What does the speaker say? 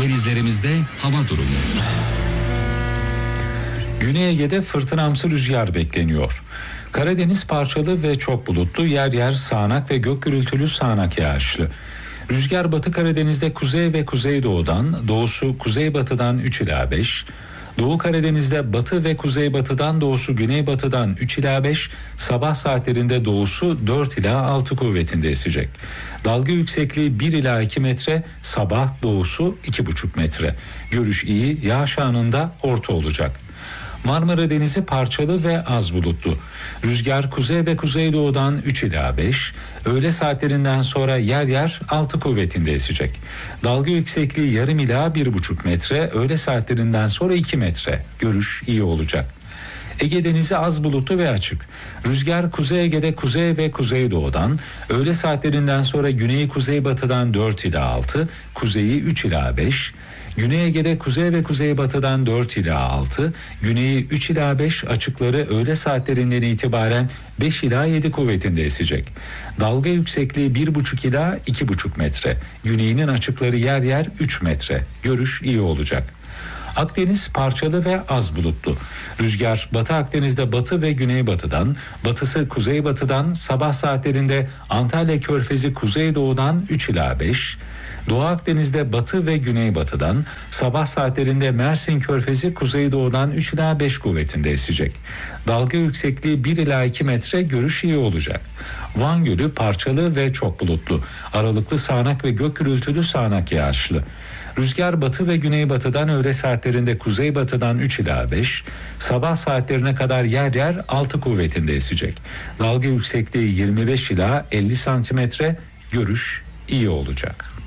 Denizlerimizde hava durumu. Güney Ege'de fırtınamsı rüzgar bekleniyor. Karadeniz parçalı ve çok bulutlu, yer yer sağanak ve gök gürültülü sağanak yağışlı. Rüzgar Batı Karadeniz'de kuzey ve kuzeydoğudan, doğusu kuzeybatıdan 3 ila 5, Doğu Karadeniz'de batı ve kuzeybatıdan, doğusu güneybatıdan 3 ila 5, sabah saatlerinde doğusu 4 ila 6 kuvvetinde esecek. Dalga yüksekliği 1 ila 2 metre, sabah doğusu 2,5 metre. Görüş iyi, yağış anında orta olacak. Marmara Denizi parçalı ve az bulutlu. Rüzgar kuzey ve kuzeydoğudan 3 ila 5, öğle saatlerinden sonra yer yer 6 kuvvetinde esecek. Dalga yüksekliği yarım ila 1,5 metre, öğle saatlerinden sonra 2 metre. Görüş iyi olacak. Ege Denizi az bulutlu ve açık. Rüzgar Kuzey Ege'de kuzey ve kuzeydoğudan, öğle saatlerinden sonra güneyi kuzeybatıdan 4 ila 6, kuzeyi 3 ila 5, Güney Ege'de kuzey ve kuzeybatıdan 4 ila 6, güneyi 3 ila 5, açıkları öğle saatlerinden itibaren 5 ila 7 kuvvetinde esecek. Dalga yüksekliği 1,5 ila 2,5 metre, güneyinin açıkları yer yer 3 metre. Görüş iyi olacak. Akdeniz parçalı ve az bulutlu. Rüzgar Batı Akdeniz'de batı ve güneybatıdan, batısı kuzeybatıdan, sabah saatlerinde Antalya Körfezi kuzeydoğudan 3 ila 5, Doğu Akdeniz'de batı ve güneybatıdan, sabah saatlerinde Mersin Körfezi kuzeydoğudan 3 ila 5 kuvvetinde esecek. Dalga yüksekliği 1 ila 2 metre, görüş iyi olacak. Van Gölü parçalı ve çok bulutlu. Aralıklı sağanak ve gök gürültülü sağanak yağışlı. Rüzgar batı ve güneybatıdan, öğle saatlerinde kuzeybatıdan 3 ila 5, sabah saatlerine kadar yer yer 6 kuvvetinde esecek. Dalga yüksekliği 25 ila 50 santimetre, görüş iyi olacak.